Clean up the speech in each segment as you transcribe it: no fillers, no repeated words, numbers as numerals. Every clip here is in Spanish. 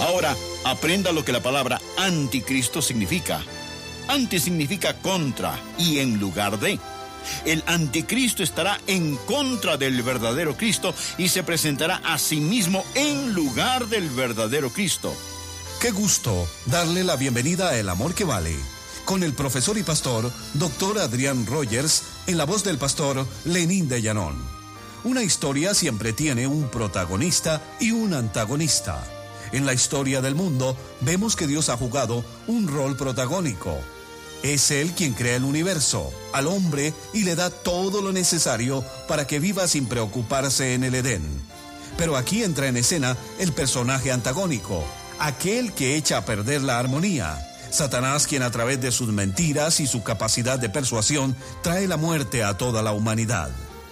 Ahora, aprenda lo que la palabra anticristo significa. Anti significa contra y en lugar de. El anticristo estará en contra del verdadero Cristo y se presentará a sí mismo en lugar del verdadero Cristo. Qué gusto darle la bienvenida a El Amor que Vale, con el profesor y pastor, Dr. Adrián Rogers, en la voz del pastor Lenín de Llanón. Una historia siempre tiene un protagonista y un antagonista. En la historia del mundo, vemos que Dios ha jugado un rol protagónico. Es Él quien crea el universo, al hombre, y le da todo lo necesario para que viva sin preocuparse en el Edén. Pero aquí entra en escena el personaje antagónico, aquel que echa a perder la armonía. Satanás, quien a través de sus mentiras y su capacidad de persuasión trae la muerte a toda la humanidad.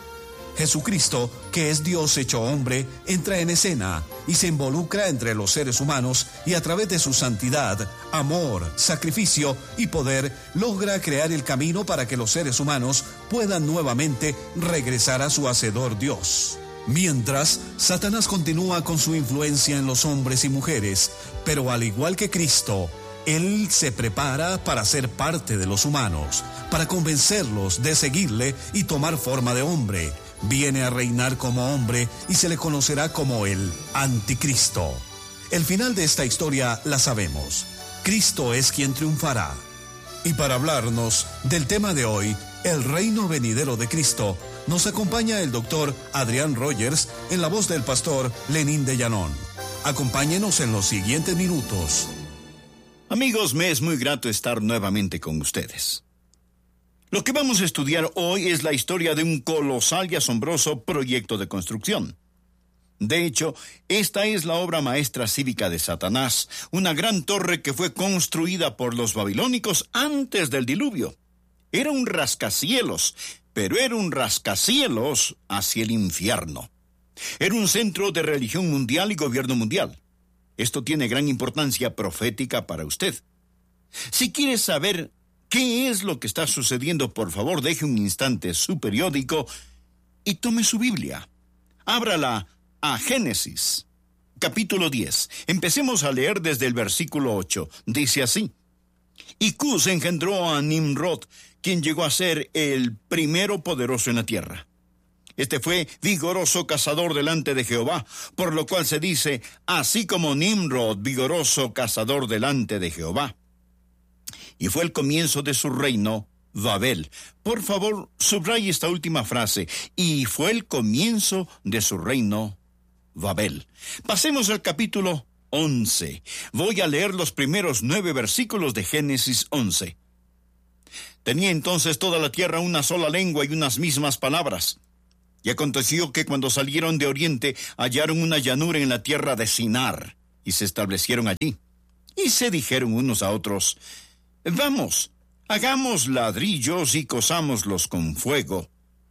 Jesucristo, que es Dios hecho hombre, entra en escena y se involucra entre los seres humanos y a través de su santidad, amor, sacrificio y poder logra crear el camino para que los seres humanos puedan nuevamente regresar a su Hacedor Dios. Mientras, Satanás continúa con su influencia en los hombres y mujeres, pero al igual que Cristo, Él se prepara para ser parte de los humanos, para convencerlos de seguirle y tomar forma de hombre. Viene a reinar como hombre y se le conocerá como el Anticristo. El final de esta historia la sabemos. Cristo es quien triunfará. Y para hablarnos del tema de hoy, el reino venidero de Cristo, nos acompaña el doctor Adrián Rogers en la voz del pastor Lenín de Llanón. Acompáñenos en los siguientes minutos. Amigos, me es muy grato estar nuevamente con ustedes. Lo que vamos a estudiar hoy es la historia de un colosal y asombroso proyecto de construcción. De hecho, esta es la obra maestra cívica de Satanás, una gran torre que fue construida por los babilónicos antes del diluvio. Era un rascacielos, pero era un rascacielos hacia el infierno. Era un centro de religión mundial y gobierno mundial. Esto tiene gran importancia profética para usted. Si quiere saber ¿qué es lo que está sucediendo? Por favor, deje un instante su periódico y tome su Biblia. Ábrala a Génesis, capítulo 10. Empecemos a leer desde el versículo 8. Dice así: Y Cus engendró a Nimrod, quien llegó a ser el primero poderoso en la tierra. Este fue vigoroso cazador delante de Jehová, por lo cual se dice, así como Nimrod, vigoroso cazador delante de Jehová. Y fue el comienzo de su reino, Babel. Por favor, subraye esta última frase. Y fue el comienzo de su reino, Babel. Pasemos al capítulo 11. Voy a leer los primeros 9 versículos de Génesis 11. Tenía entonces toda la tierra una sola lengua y unas mismas palabras. Y aconteció que cuando salieron de oriente, hallaron una llanura en la tierra de Sinar, y se establecieron allí. Y se dijeron unos a otros: Vamos, hagamos ladrillos y cozámoslos con fuego.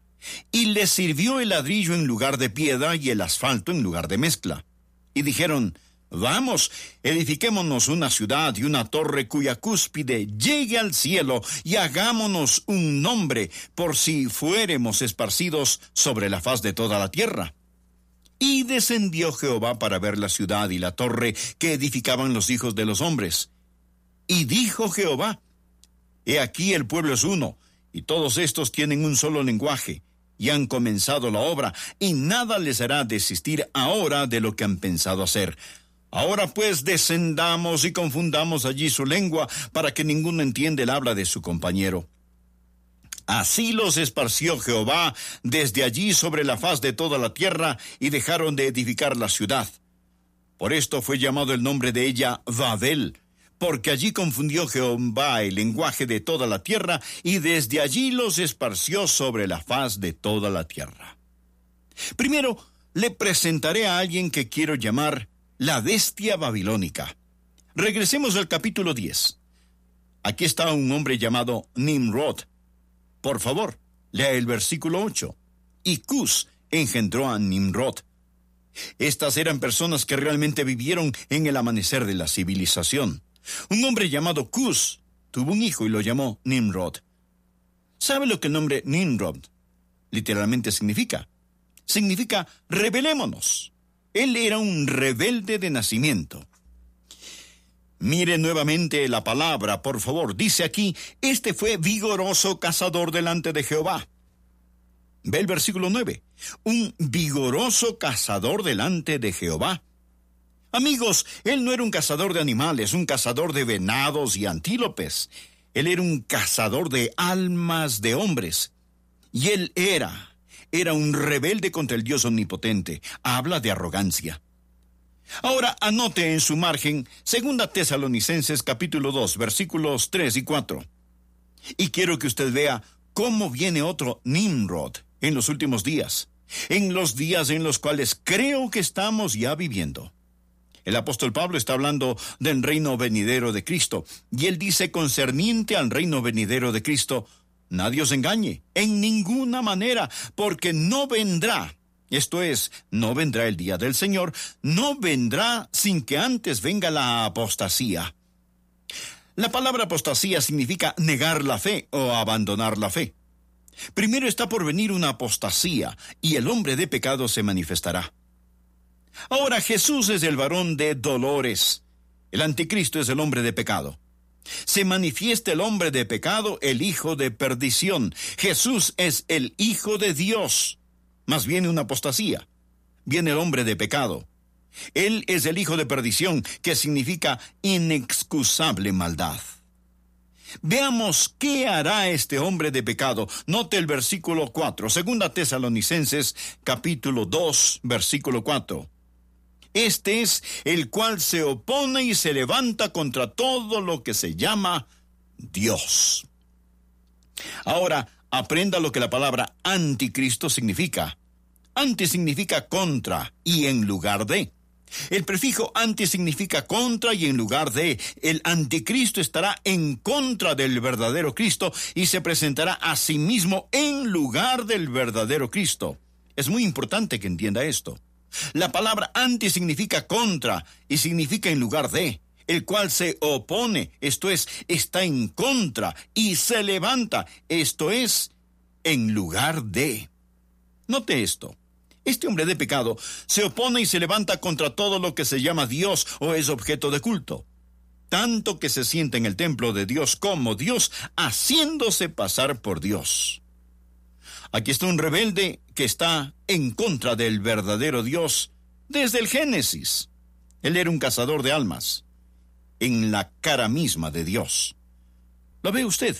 Y les sirvió el ladrillo en lugar de piedra y el asfalto en lugar de mezcla. Y dijeron: Vamos, edifiquémonos una ciudad y una torre cuya cúspide llegue al cielo, y hagámonos un nombre, por si fuéremos esparcidos sobre la faz de toda la tierra. Y descendió Jehová para ver la ciudad y la torre que edificaban los hijos de los hombres. Y dijo Jehová: He aquí el pueblo es uno, y todos estos tienen un solo lenguaje, y han comenzado la obra, y nada les hará desistir ahora de lo que han pensado hacer. Ahora pues descendamos y confundamos allí su lengua, para que ninguno entienda el habla de su compañero. Así los esparció Jehová desde allí sobre la faz de toda la tierra, y dejaron de edificar la ciudad. Por esto fue llamado el nombre de ella Babel, porque allí confundió Jehová el lenguaje de toda la tierra, y desde allí los esparció sobre la faz de toda la tierra. Primero, le presentaré a alguien que quiero llamar la bestia babilónica. Regresemos al capítulo 10. Aquí está un hombre llamado Nimrod. Por favor, lea el versículo 8. Y Cus engendró a Nimrod. Estas eran personas que realmente vivieron en el amanecer de la civilización. Un hombre llamado Cus tuvo un hijo y lo llamó Nimrod. ¿Sabe lo que el nombre Nimrod literalmente significa? Significa rebelémonos. Él era un rebelde de nacimiento. Mire nuevamente la palabra, por favor. Dice aquí, este fue vigoroso cazador delante de Jehová. Ve el versículo 9. Un vigoroso cazador delante de Jehová. Amigos, él no era un cazador de animales, un cazador de venados y antílopes. Él era un cazador de almas de hombres. Y él era un rebelde contra el Dios omnipotente. Habla de arrogancia. Ahora anote en su margen 2 Tesalonicenses capítulo 2, versículos 3 y 4. Y quiero que usted vea cómo viene otro Nimrod en los últimos días, en los días en los cuales creo que estamos ya viviendo. El apóstol Pablo está hablando del reino venidero de Cristo, y él dice concerniente al reino venidero de Cristo, nadie os engañe, en ninguna manera, porque no vendrá. Esto es, no vendrá el día del Señor, no vendrá sin que antes venga la apostasía. La palabra apostasía significa negar la fe o abandonar la fe. Primero está por venir una apostasía, y el hombre de pecado se manifestará. Ahora Jesús es el varón de dolores. El anticristo es el hombre de pecado. Se manifiesta el hombre de pecado, el hijo de perdición. Jesús es el Hijo de Dios. Más viene una apostasía. Viene el hombre de pecado. Él es el hijo de perdición, que significa inexcusable maldad. Veamos qué hará este hombre de pecado. Note el versículo 4, 2 Tesalonicenses, capítulo 2, versículo 4. Este es el cual se opone y se levanta contra todo lo que se llama Dios. Ahora, aprenda lo que la palabra anticristo significa. Anti significa contra y en lugar de. El prefijo anti significa contra y en lugar de. El anticristo estará en contra del verdadero Cristo y se presentará a sí mismo en lugar del verdadero Cristo. Es muy importante que entienda esto. La palabra anti significa contra y significa en lugar de. El cual se opone, esto es, está en contra, y se levanta, esto es, en lugar de. Note esto. Este hombre de pecado se opone y se levanta contra todo lo que se llama Dios o es objeto de culto. Tanto que se siente en el templo de Dios como Dios, haciéndose pasar por Dios. Aquí está un rebelde que está en contra del verdadero Dios desde el Génesis. Él era un cazador de almas, en la cara misma de Dios. ¿Lo ve usted?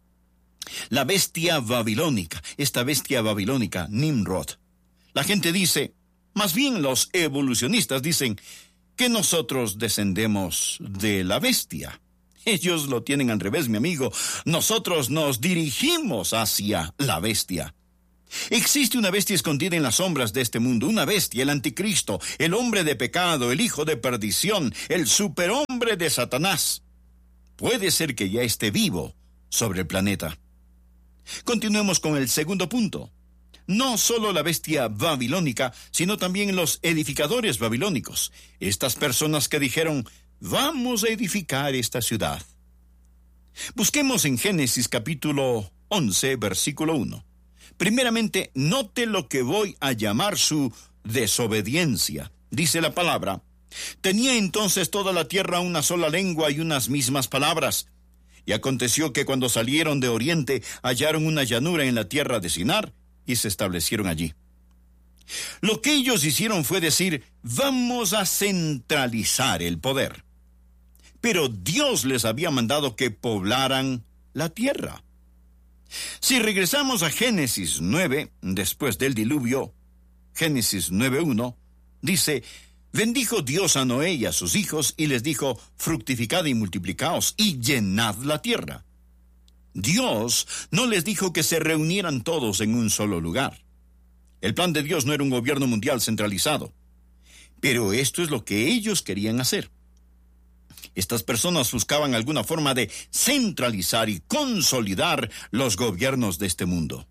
La bestia babilónica, esta bestia babilónica, Nimrod. La gente dice, más bien los evolucionistas dicen, que nosotros descendemos de la bestia. Ellos lo tienen al revés, mi amigo. Nosotros nos dirigimos hacia la bestia. Existe una bestia escondida en las sombras de este mundo, una bestia, el anticristo, el hombre de pecado, el hijo de perdición, el superhombre de Satanás. Puede ser que ya esté vivo sobre el planeta. Continuemos con el segundo punto. No solo la bestia babilónica, sino también los edificadores babilónicos. Estas personas que dijeron, vamos a edificar esta ciudad. Busquemos en Génesis capítulo 11, versículo 1. Primeramente, note lo que voy a llamar su desobediencia. Dice la palabra, tenía entonces toda la tierra una sola lengua y unas mismas palabras. Y aconteció que cuando salieron de oriente, hallaron una llanura en la tierra de Sinar, y se establecieron allí. Lo que ellos hicieron fue decir, vamos a centralizar el poder. Pero Dios les había mandado que poblaran la tierra. Si regresamos a Génesis 9, después del diluvio, Génesis 9:1, dice, bendijo Dios a Noé y a sus hijos, y les dijo, fructificad y multiplicaos, y llenad la tierra. Dios no les dijo que se reunieran todos en un solo lugar. El plan de Dios no era un gobierno mundial centralizado. Pero esto es lo que ellos querían hacer. Estas personas buscaban alguna forma de centralizar y consolidar los gobiernos de este mundo.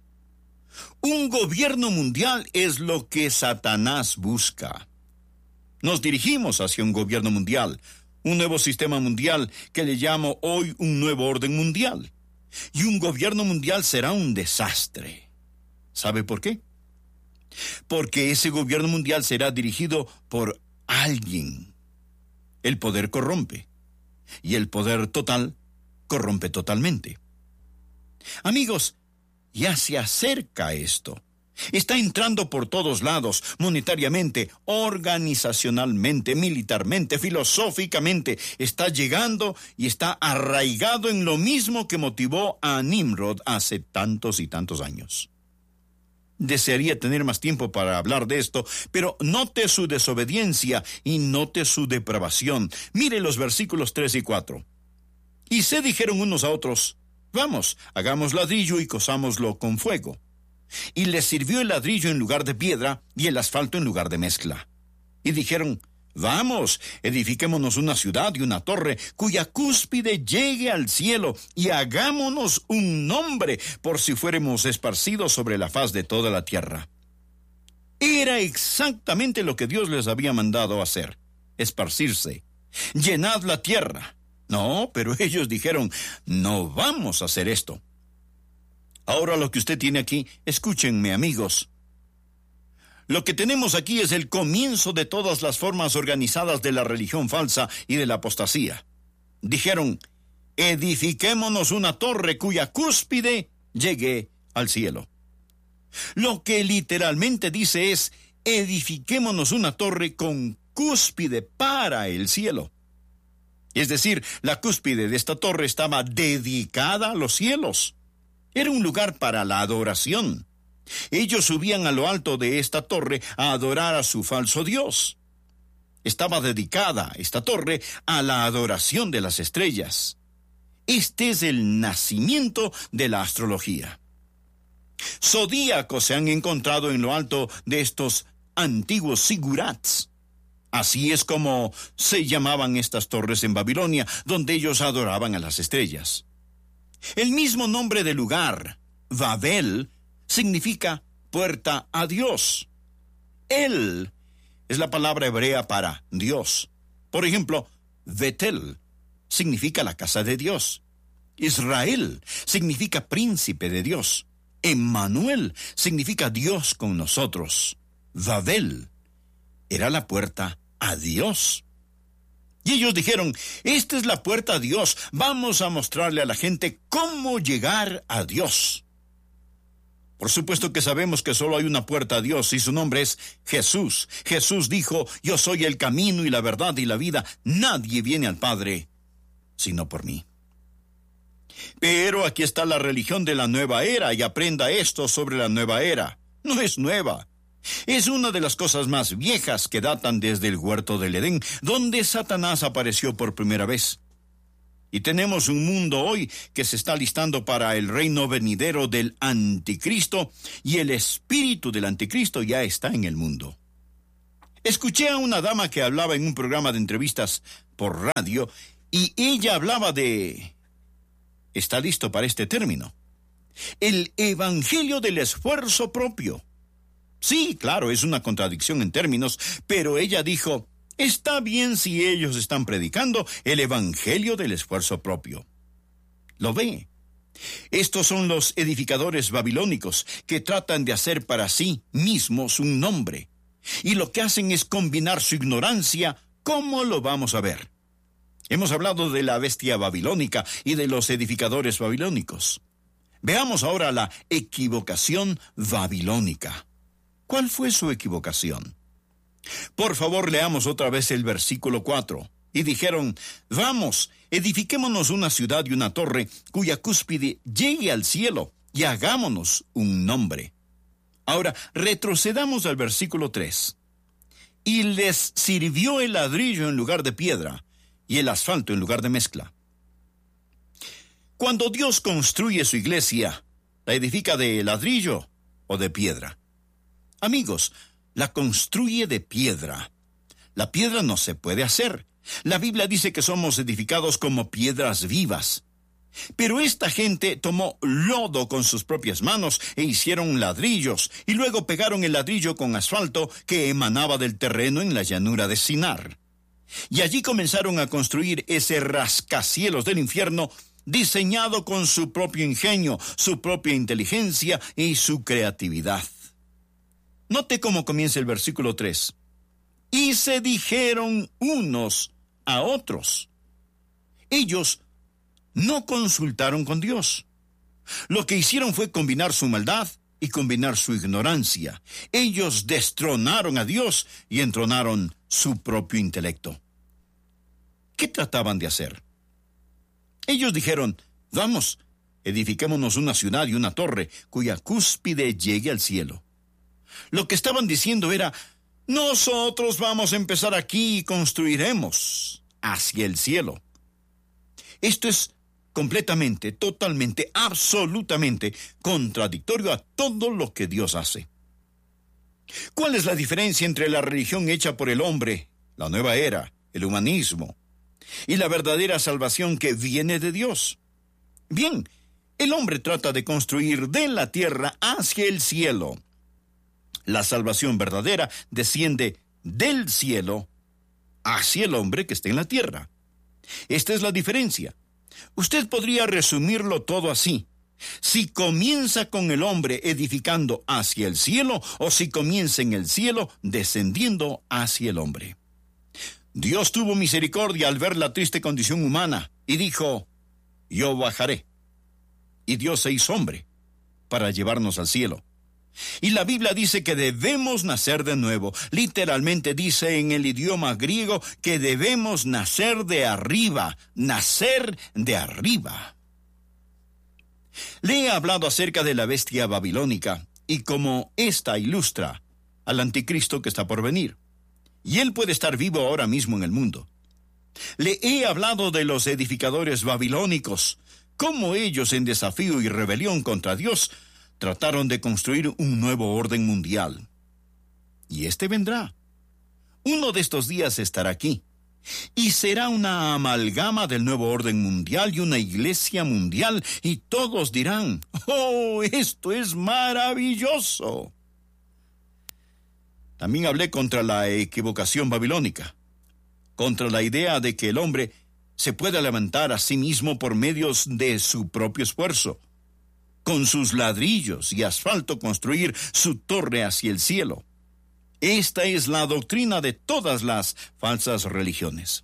Un gobierno mundial es lo que Satanás busca. Nos dirigimos hacia un gobierno mundial, un nuevo sistema mundial que le llamo hoy un nuevo orden mundial. Y un gobierno mundial será un desastre. ¿Sabe por qué? Porque ese gobierno mundial será dirigido por alguien. El poder corrompe. y el poder total corrompe totalmente. Amigos, ya se acerca esto. Está entrando por todos lados, monetariamente, organizacionalmente, militarmente, filosóficamente. Está llegando y está arraigado en lo mismo que motivó a Nimrod hace tantos y tantos años. Desearía tener más tiempo para hablar de esto, pero note su desobediencia y note su depravación. Mire los versículos 3 y 4. Y se dijeron unos a otros: vamos, hagamos ladrillo y cozámoslo con fuego. Y les sirvió el ladrillo en lugar de piedra y el asfalto en lugar de mezcla. Y dijeron: vamos, edifiquémonos una ciudad y una torre cuya cúspide llegue al cielo, y hagámonos un nombre por si fuéramos esparcidos sobre la faz de toda la tierra. Era exactamente lo que Dios les había mandado hacer: esparcirse. Llenad la tierra. No, pero ellos dijeron: no vamos a hacer esto. Ahora lo que usted tiene aquí, escúchenme, amigos. Lo que tenemos aquí es el comienzo de todas las formas organizadas de la religión falsa y de la apostasía. Dijeron: edifiquémonos una torre cuya cúspide llegue al cielo. Lo que literalmente dice es: edifiquémonos una torre con cúspide para el cielo. Es decir, la cúspide de esta torre estaba dedicada a los cielos. Era un lugar para la adoración. Ellos subían a lo alto de esta torre a adorar a su falso dios. Estaba dedicada esta torre a la adoración de las estrellas. Este es el nacimiento de la astrología. Zodíacos se han encontrado en lo alto de estos antiguos sigurats. Así es como se llamaban estas torres en Babilonia, donde ellos adoraban a las estrellas. El mismo nombre del lugar, Babel, significa puerta a Dios. El es la palabra hebrea para Dios. Por ejemplo, Betel significa la casa de Dios. Israel significa príncipe de Dios. Emmanuel significa Dios con nosotros. Babel era la puerta a Dios. Y ellos dijeron: esta es la puerta a Dios, vamos a mostrarle a la gente cómo llegar a Dios. Por supuesto que sabemos que solo hay una puerta a Dios y su nombre es Jesús. Jesús dijo: yo soy el camino y la verdad y la vida, nadie viene al Padre sino por mí. Pero aquí está la religión de la nueva era, y aprenda esto sobre la nueva era. No es nueva. Es una de las cosas más viejas que datan desde el huerto del Edén, donde Satanás apareció por primera vez. Y tenemos un mundo hoy que se está listando para el reino venidero del anticristo, y el espíritu del anticristo ya está en el mundo. Escuché a una dama que hablaba en un programa de entrevistas por radio, y ella hablaba de... ¿Está listo para este término? El evangelio del esfuerzo propio. Sí, claro, es una contradicción en términos, pero ella dijo: está bien si ellos están predicando el evangelio del esfuerzo propio. ¿Lo ve? Estos son los edificadores babilónicos que tratan de hacer para sí mismos un nombre. Y lo que hacen es combinar su ignorancia. ¿Cómo lo vamos a ver? Hemos hablado de la bestia babilónica y de los edificadores babilónicos. Veamos ahora la equivocación babilónica. ¿Cuál fue su equivocación? Por favor, leamos otra vez el versículo 4. Y dijeron: vamos, edifiquémonos una ciudad y una torre cuya cúspide llegue al cielo, y hagámonos un nombre. Ahora, retrocedamos al versículo 3. Y les sirvió el ladrillo en lugar de piedra, y el asfalto en lugar de mezcla. Cuando Dios construye su iglesia, ¿la edifica de ladrillo o de piedra? Amigos, la construye de piedra. La piedra no se puede hacer. La Biblia dice que somos edificados como piedras vivas. Pero esta gente tomó lodo con sus propias manos e hicieron ladrillos, y luego pegaron el ladrillo con asfalto que emanaba del terreno en la llanura de Sinar. Y allí comenzaron a construir ese rascacielos del infierno, diseñado con su propio ingenio, su propia inteligencia y su creatividad. Note cómo comienza el versículo 3. Y se dijeron unos a otros. Ellos no consultaron con Dios. Lo que hicieron fue combinar su maldad y combinar su ignorancia. Ellos destronaron a Dios y entronaron su propio intelecto. ¿Qué trataban de hacer? Ellos dijeron, vamos, edifiquémonos una ciudad y una torre cuya cúspide llegue al cielo. Lo que estaban diciendo era, nosotros vamos a empezar aquí y construiremos hacia el cielo. Esto es completamente, totalmente, absolutamente contradictorio a todo lo que Dios hace. ¿Cuál es la diferencia entre la religión hecha por el hombre, la nueva era, el humanismo, y la verdadera salvación que viene de Dios? Bien, el hombre trata de construir de la tierra hacia el cielo. La salvación verdadera desciende del cielo hacia el hombre que está en la tierra. Esta es la diferencia. Usted podría resumirlo todo así. Si comienza con el hombre edificando hacia el cielo, o si comienza en el cielo descendiendo hacia el hombre. Dios tuvo misericordia al ver la triste condición humana y dijo, yo bajaré. Y Dios se hizo hombre para llevarnos al cielo. Y la Biblia dice que debemos nacer de nuevo. Literalmente dice en el idioma griego que debemos nacer de arriba. Nacer de arriba. Le he hablado acerca de la bestia babilónica y cómo ésta ilustra al anticristo que está por venir. Y él puede estar vivo ahora mismo en el mundo. Le he hablado de los edificadores babilónicos, cómo ellos en desafío y rebelión contra Dios trataron de construir un nuevo orden mundial. Y este vendrá. Uno de estos días estará aquí. Y será una amalgama del nuevo orden mundial y una iglesia mundial. Y todos dirán, ¡oh, esto es maravilloso! También hablé contra la equivocación babilónica. Contra la idea de que el hombre se pueda levantar a sí mismo por medios de su propio esfuerzo. Con sus ladrillos y asfalto construir su torre hacia el cielo. Esta es la doctrina de todas las falsas religiones.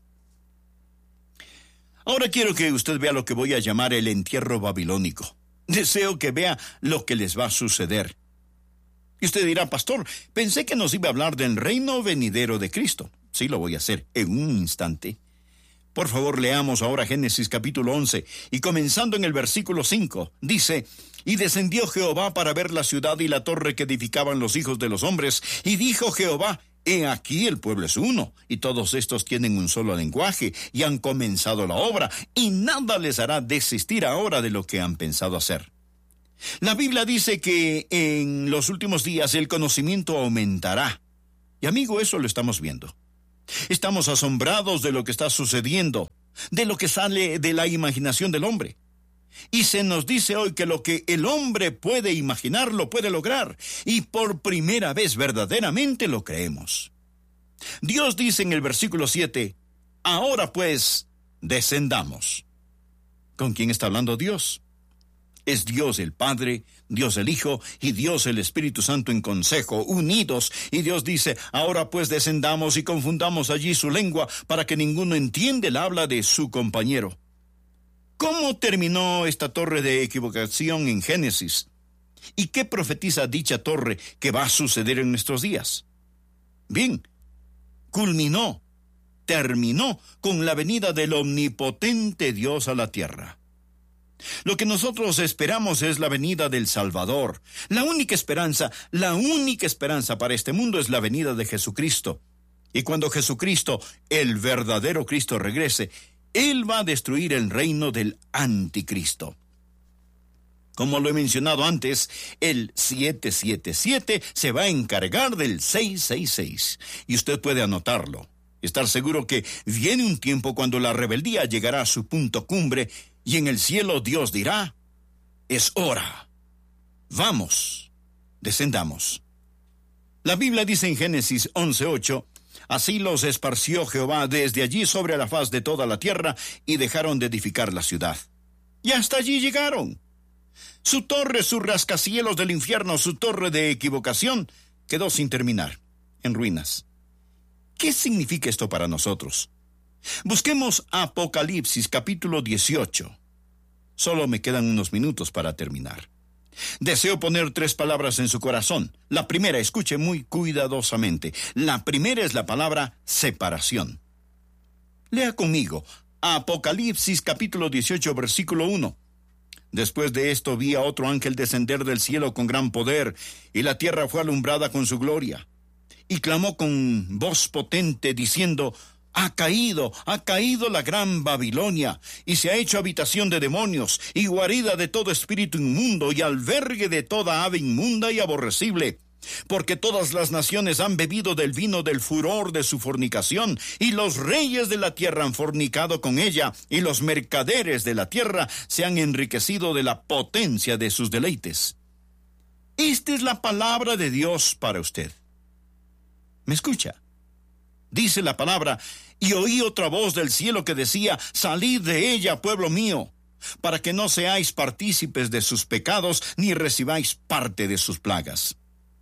Ahora quiero que usted vea lo que voy a llamar el entierro babilónico. Deseo que vea lo que les va a suceder. Y usted dirá, pastor, pensé que nos iba a hablar del reino venidero de Cristo. Sí, lo voy a hacer en un instante. Por favor, leamos ahora Génesis capítulo 11, y comenzando en el versículo 5, dice, y descendió Jehová para ver la ciudad y la torre que edificaban los hijos de los hombres, y dijo Jehová, he aquí el pueblo es uno, y todos estos tienen un solo lenguaje, y han comenzado la obra, y nada les hará desistir ahora de lo que han pensado hacer. La Biblia dice que en los últimos días el conocimiento aumentará, y amigo, eso lo estamos viendo. Estamos asombrados de lo que está sucediendo, de lo que sale de la imaginación del hombre. Y se nos dice hoy que lo que el hombre puede imaginar lo puede lograr, y por primera vez verdaderamente lo creemos. Dios dice en el versículo 7, ahora pues, descendamos. ¿Con quién está hablando Dios? Es Dios el Padre, Dios el Hijo y Dios el Espíritu Santo en consejo, unidos. Y Dios dice, ahora pues descendamos y confundamos allí su lengua para que ninguno entienda el habla de su compañero. ¿Cómo terminó esta torre de equivocación en Génesis? ¿Y qué profetiza dicha torre que va a suceder en nuestros días? Bien, terminó con la venida del omnipotente Dios a la tierra. Lo que nosotros esperamos es la venida del Salvador. La única esperanza para este mundo es la venida de Jesucristo. Y cuando Jesucristo, el verdadero Cristo, regrese, Él va a destruir el reino del anticristo. Como lo he mencionado antes, el 777 se va a encargar del 666. Y usted puede anotarlo. Estar seguro que viene un tiempo cuando la rebeldía llegará a su punto cumbre y en el cielo Dios dirá, es hora. Vamos, descendamos. La Biblia dice en Génesis 11:8, así los esparció Jehová desde allí sobre la faz de toda la tierra y dejaron de edificar la ciudad. Y hasta allí llegaron. Su torre, sus rascacielos del infierno, su torre de equivocación, quedó sin terminar, en ruinas. ¿Qué significa esto para nosotros? Busquemos Apocalipsis capítulo 18. Solo me quedan unos minutos para terminar. Deseo poner 3 palabras en su corazón. La primera, escuche muy cuidadosamente. La primera es la palabra separación. Lea conmigo Apocalipsis capítulo 18, versículo 1. Después de esto vi a otro ángel descender del cielo con gran poder, y la tierra fue alumbrada con su gloria. Y clamó con voz potente, diciendo: ha caído la gran Babilonia, y se ha hecho habitación de demonios, y guarida de todo espíritu inmundo, y albergue de toda ave inmunda y aborrecible. Porque todas las naciones han bebido del vino del furor de su fornicación, y los reyes de la tierra han fornicado con ella, y los mercaderes de la tierra se han enriquecido de la potencia de sus deleites. Esta es la palabra de Dios para usted. ¿Me escucha? Dice la palabra: y oí otra voz del cielo que decía: salid de ella, pueblo mío, para que no seáis partícipes de sus pecados, ni recibáis parte de sus plagas.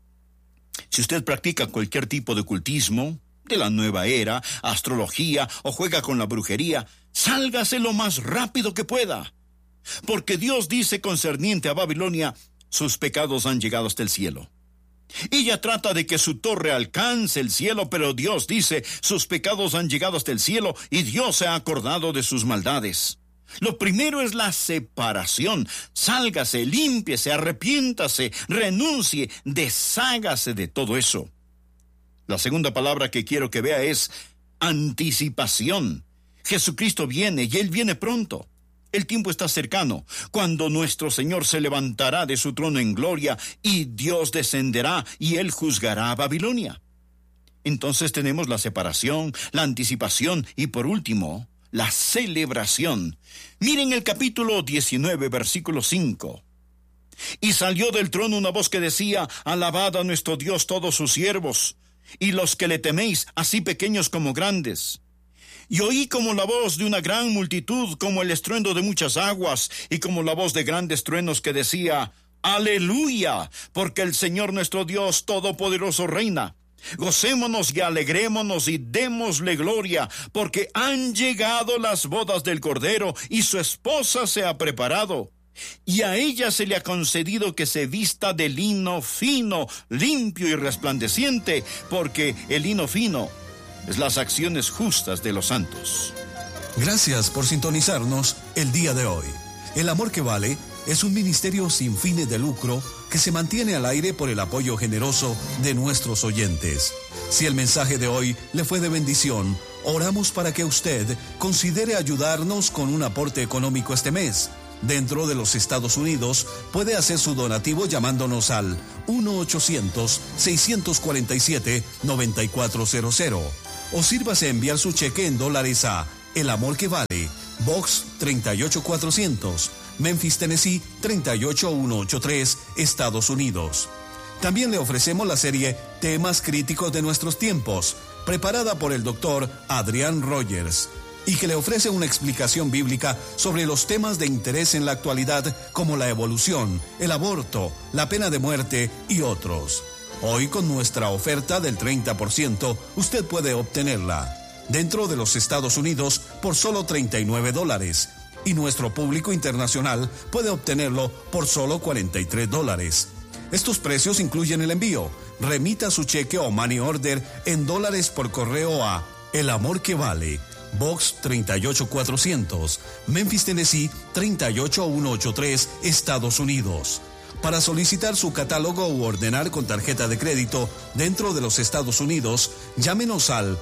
Si usted practica cualquier tipo de ocultismo, de la nueva era, astrología o juega con la brujería, sálgase lo más rápido que pueda. Porque Dios dice concerniente a Babilonia: sus pecados han llegado hasta el cielo. Ella trata de que su torre alcance el cielo, pero Dios dice: sus pecados han llegado hasta el cielo, y Dios se ha acordado de sus maldades. Lo primero es la separación. Sálgase, límpiese, arrepiéntase, renuncie, deshágase de todo eso. La segunda palabra que quiero que vea es anticipación. Jesucristo viene, y Él viene pronto. El tiempo está cercano, cuando nuestro Señor se levantará de su trono en gloria, y Dios descenderá, y Él juzgará a Babilonia. Entonces tenemos la separación, la anticipación, y por último, la celebración. Miren el capítulo 19, versículo 5. Y salió del trono una voz que decía: alabad a nuestro Dios todos sus siervos, y los que le teméis, así pequeños como grandes. Y oí como la voz de una gran multitud, como el estruendo de muchas aguas, y como la voz de grandes truenos que decía: aleluya, porque el Señor nuestro Dios Todopoderoso reina. Gocémonos y alegrémonos y démosle gloria, porque han llegado las bodas del Cordero, y su esposa se ha preparado. Y a ella se le ha concedido que se vista de lino fino, limpio y resplandeciente, porque el lino fino es las acciones justas de los santos. Gracias por sintonizarnos el día de hoy. El Amor que Vale es un ministerio sin fines de lucro que se mantiene al aire por el apoyo generoso de nuestros oyentes. Si el mensaje de hoy le fue de bendición, oramos para que usted considere ayudarnos con un aporte económico este mes. Dentro de los Estados Unidos, puede hacer su donativo llamándonos al 1-800-647-9400 o sírvase enviar su cheque en dólares a El Amor que Vale, Box 38400, Memphis, Tennessee 38183, Estados Unidos. También le ofrecemos la serie Temas Críticos de Nuestros Tiempos, preparada por el doctor Adrián Rogers, y que le ofrece una explicación bíblica sobre los temas de interés en la actualidad, como la evolución, el aborto, la pena de muerte y otros. Hoy, con nuestra oferta del 30%, usted puede obtenerla dentro de los Estados Unidos por solo $39, y nuestro público internacional puede obtenerlo por solo $43. Estos precios incluyen el envío. Remita su cheque o money order en dólares por correo a El Amor que Vale, Box 38400, Memphis, Tennessee 38183, Estados Unidos. Para solicitar su catálogo u ordenar con tarjeta de crédito dentro de los Estados Unidos, llámenos al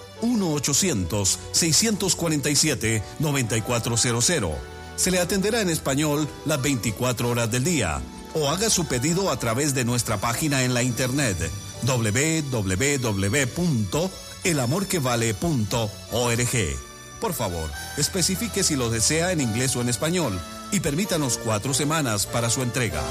1-800-647-9400. Se le atenderá en español las 24 horas del día, o haga su pedido a través de nuestra página en la internet www.elamorquevale.org. Por favor, especifique si lo desea en inglés o en español, y permítanos 4 semanas para su entrega.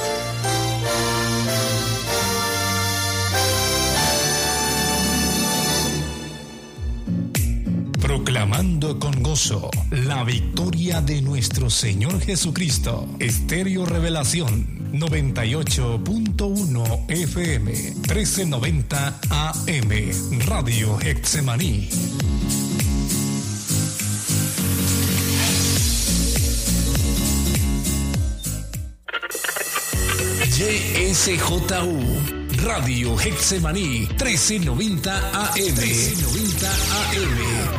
Proclamando con gozo la victoria de nuestro Señor Jesucristo. Estéreo Revelación 98.1 FM 1390 AM Radio Getsemaní. YSJU, Radio Getsemaní, 1390 AM. 1390 AM.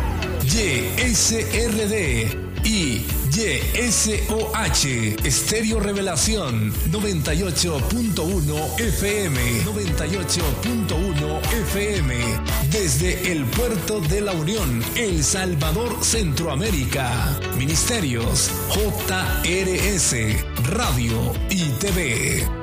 YSRD y YSOH, Estéreo Revelación, 98.1 FM. 98.1 FM. Desde el Puerto de la Unión, El Salvador, Centroamérica. Ministerios JRS, Radio y TV.